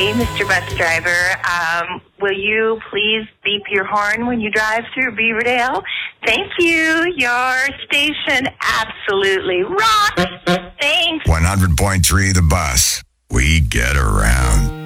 Hey, Mr. Bus Driver, will you please beep your horn when you drive through Beaverdale? Thank you. Your station absolutely rocks. Thanks. 100.3 The Bus. We get around.